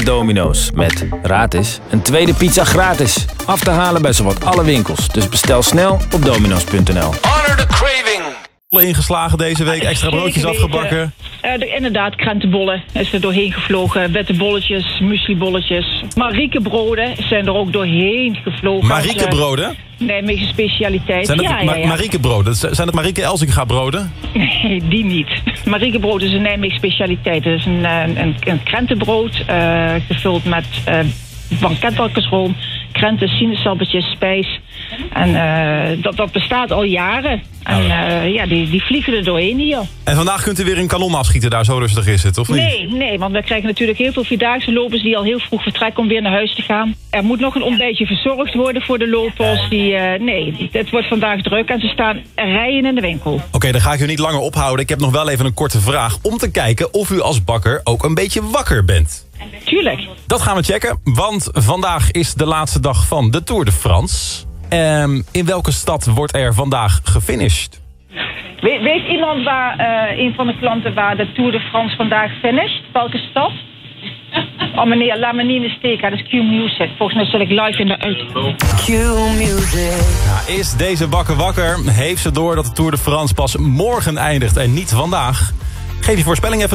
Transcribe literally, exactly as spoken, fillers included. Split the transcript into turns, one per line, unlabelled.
Domino's met, raad eens, een tweede pizza gratis. Af te halen bij zowat alle winkels. Dus bestel snel op domino's punt n l.
Honor the craving.
Ingeslagen deze week, extra broodjes afgebakken.
Uh, de, inderdaad, krentenbollen is er doorheen gevlogen. Witte bolletjes, mueslibolletjes. Mariekebroden zijn er ook doorheen gevlogen.
Mariekebroden?
Nijmegen specialiteit.
Zijn het
ja,
ma
ja, ja.
Mariekebroden? Zijn het Marieke Elsinga broden?
Nee, die niet. Mariekebrood is een Nijmegen specialiteit. Het is een, een, een krentenbrood uh, gevuld met uh, banketbakkersroom, krenten, sinaasappeltjes, spijs. En uh, dat, dat bestaat al jaren. En uh, ja, die, die vliegen er doorheen hier.
En vandaag kunt u weer een kanon afschieten daar, zo rustig is het, of niet?
Nee, nee, want we krijgen natuurlijk heel veel vierdaagse lopers die al heel vroeg vertrekken om weer naar huis te gaan. Er moet nog een ontbijtje verzorgd worden voor de lopers. Die, uh, nee, het wordt vandaag druk en ze staan rijen in de winkel.
Oké, okay, dan ga ik u niet langer ophouden. Ik heb nog wel even een korte vraag om te kijken of u als bakker ook een beetje wakker bent.
Tuurlijk.
Dat gaan we checken, want vandaag is de laatste dag van de Tour de France. Um, in welke stad wordt er vandaag gefinished?
We, weet iemand waar, uh, een van de klanten waar de Tour de France vandaag finisht? Welke stad? Oh meneer, laat me niet in de steek, dat is Q-Music. Volgens mij zal ik live in de uit.
Q-Music.
Ja, is deze bakker wakker? Heeft ze door dat de Tour de France pas morgen eindigt en niet vandaag? Geef je voorspelling even.